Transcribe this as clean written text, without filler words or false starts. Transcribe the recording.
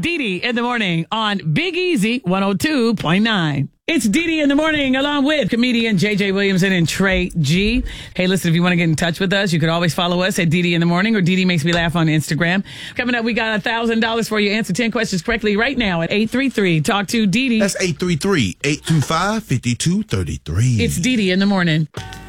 Dee Dee in the morning on Big Easy 102.9. It's Dee Dee in the morning along with comedian JJ Williamson and Trey G. Hey, listen, if you want to get in touch with us, you can always follow us at Dee Dee in the morning or Dee Dee Makes Me Laugh on Instagram. Coming up, we got $1,000 for you. Answer 10 questions correctly right now at 833. Talk to Dee Dee. That's 833-825-5233. It's Dee Dee in the morning.